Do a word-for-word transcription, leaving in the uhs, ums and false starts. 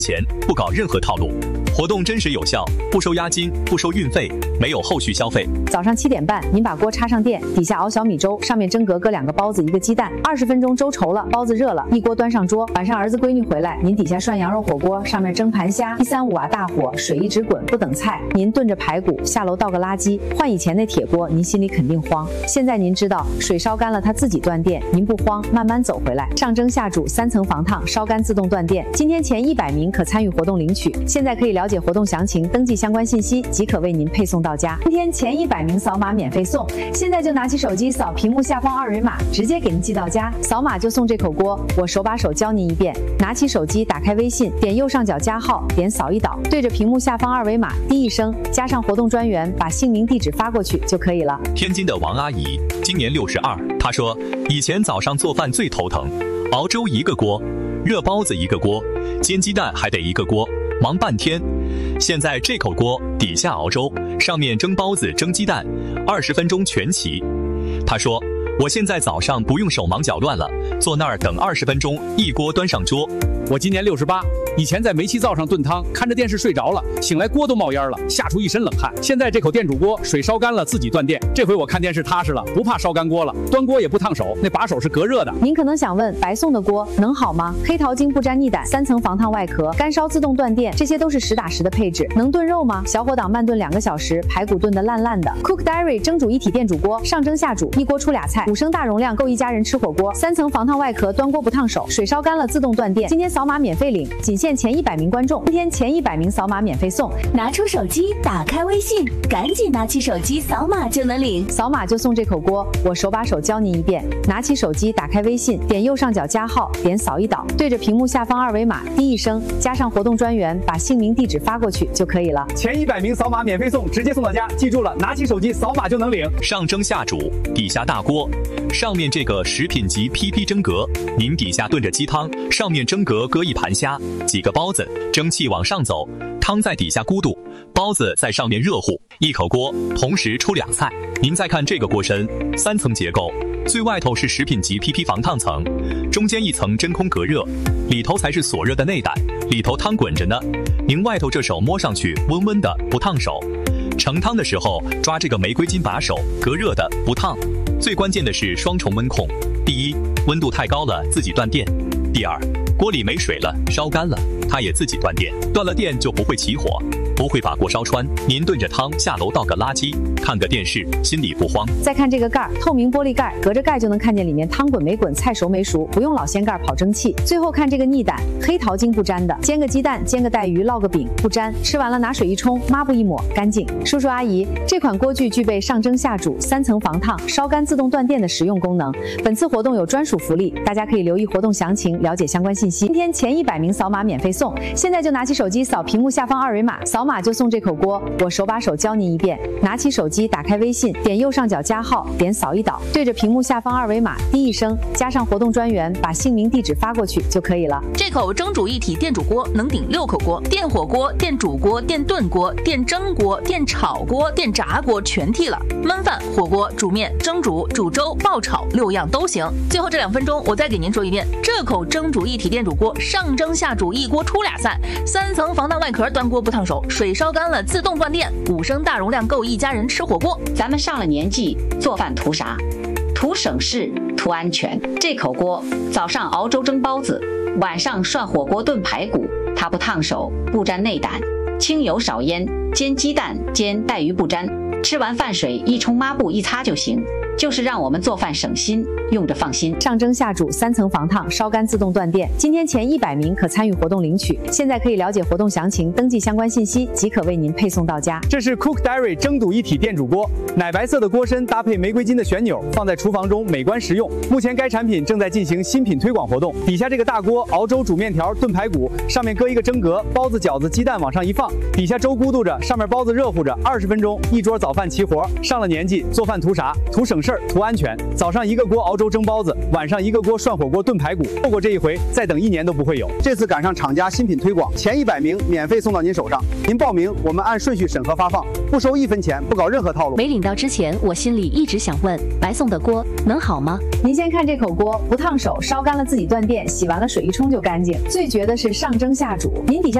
钱，不搞任何套路。活动真实有效，不收押金，不收运费，没有后续消费。 早上七点半，您把锅插上电，底下熬小米粥，上面蒸格搁两个包子，一个鸡蛋，二十分钟粥稠了，包子热了，一锅端上桌。晚上儿子闺女回来，您底下涮羊肉火锅，上面蒸盘虾，一三五瓦大火，水一直滚，不等菜。您炖着排骨，下楼倒个垃圾。换以前那铁锅，您心里肯定慌。现在您知道，水烧干了它自己断电，您不慌，慢慢走回来。上蒸下煮，三层防烫，烧干自动断电。今天前一百名可参与活动领取，现在可以了解活动详情，登记相关信息，即可为您配送到家。今天前一百名扫码免费送，现在就拿起手机扫屏幕下方二维码，直接给您寄到家。扫码就送这口锅，我手把手教您一遍。拿起手机，打开微信，点右上角加号，点扫一导，对着屏幕下方二维码滴一声，加上活动专员，把姓名地址发过去就可以了。 天津的王阿姨今年六十二，她说以前早上做饭最头疼，熬粥一个锅，热包子一个锅，煎鸡蛋还得一个锅，忙半天。现在这口锅底下熬粥，上面蒸包子蒸鸡蛋，二十分钟全齐。她说我现在早上不用手忙脚乱了，坐那儿等二十分钟，一锅端上桌。 我今年六十八，以前在煤气灶上炖汤，看着电视睡着了，醒来锅都冒烟了，吓出一身冷汗。现在这口电煮锅，水烧干了自己断电，这回我看电视踏实了，不怕烧干锅了，端锅也不烫手，那把手是隔热的。 您可能想问，白送的锅能好吗？黑桃精不沾腻胆，三层防烫外壳，干烧自动断电，这些都是实打实的配置。能炖肉吗？小火档慢炖两个小时，排骨炖得烂烂的。Cook Diary 蒸煮一体电煮锅，上蒸下煮，一锅出俩菜，五升大容量够一家人吃火锅，三层防烫外壳，端锅不烫手，水烧干了自动断电。今天扫码免费领，仅限前一百名观众，今天前一百名扫码免费送。 拿出手机，打开微信，赶紧拿起手机扫码就能领， 扫码就送这口锅，我手把手教您一遍。拿起手机，打开微信，点右上角加号，点扫一导，对着屏幕下方二维码滴一声，加上活动专员，把姓名地址发过去就可以了。 前一百名扫码免费送，直接送到家。记住了，拿起手机扫码就能领。 上蒸下煮，底下大锅，上面这个食品级 P P 蒸格，您底下炖着鸡汤，上面蒸格搁一盘虾，几个包子，蒸汽往上走，汤在底下咕嘟，包子在上面热乎，一口锅同时出俩菜。您再看这个锅身，三层结构，最外头是食品级 P P 防烫层，中间一层真空隔热，里头才是锁热的内胆，里头汤滚着呢。您外头这手摸上去温温的，不烫手。盛汤的时候抓这个玫瑰金把手，隔热的，不烫。最关键的是双重温控，第一，温度太高了自己断电；第二，锅里没水了，烧干了，它也自己断电。断了电就不会起火，不会把锅烧穿。您炖着汤下楼倒个垃圾，看个电视，心里不慌。 再看这个盖儿，透明玻璃盖，隔着盖就能看见里面汤滚没滚，菜熟没熟，不用老掀盖跑蒸汽。最后看这个腻胆，黑桃精不沾的，煎个鸡蛋，煎个带鱼，烙个饼，不沾。吃完了拿水一冲，抹布一抹，干净。叔叔阿姨，这款锅具具备上蒸下煮、三层防烫、烧干自动断电的实用功能。本次活动有专属福利，大家可以留意活动详情，了解相关信息。今天前一百名扫码免费送，现在就拿起手机扫屏幕下方二维码，扫码就送这口锅，我手把手教您一遍。拿起手机，打开微信，点右上角加号，点扫一导，对着屏幕下方二维码滴一声，加上活动专员，把姓名地址发过去就可以了。 这口蒸煮一体电煮锅能顶六口锅，电火锅、电煮锅、电炖锅、电蒸锅、电炒锅、电炸锅全替了，焖饭、火锅、煮面、蒸煮、煮粥、爆炒六样都行。最后这两分钟，我再给您说一遍，这口蒸煮一体电煮锅上蒸下煮，一锅出俩菜，三层防烫外壳，端锅不烫手，水烧干了自动断电，五升大容量够一家人吃火锅。 咱们上了年纪，做饭图啥？图省事，图安全。这口锅早上熬粥蒸包子，晚上涮火锅炖排骨，它不烫手，不沾内胆，清油少烟，煎鸡蛋煎带鱼不沾，吃完饭水一冲抹布一擦就行，就是让我们做饭省心，用着放心。 上蒸下煮，三层防烫，烧干自动断电。今天前一百名可参与活动领取，现在可以了解活动详情，登记相关信息，即可为您配送到家。 这是 Cook Diary 蒸煮一体电煮锅，奶白色的锅身搭配玫瑰金的旋钮，放在厨房中美观实用。目前该产品正在进行新品推广活动。底下这个大锅熬粥、煮面条、炖排骨，上面搁一个蒸格，包子、饺子、鸡蛋往上一放，底下粥咕嘟着，上面包子热乎着，二十分钟一桌早饭齐活。上了年纪，做饭图啥？图省事儿，图安全。早上一个锅熬粥。 粥蒸包子，晚上一个锅涮火锅炖排骨。错过这一回，再等一年都不会有。这次赶上厂家新品推广，前一百名免费送到您手上。您报名，我们按顺序审核发放，不收一分钱，不搞任何套路。 没领到之前，我心里一直想问，白送的锅能好吗？ 您先看这口锅，不烫手，烧干了自己断电，洗完了水一冲就干净。最绝的是上蒸下煮，您底下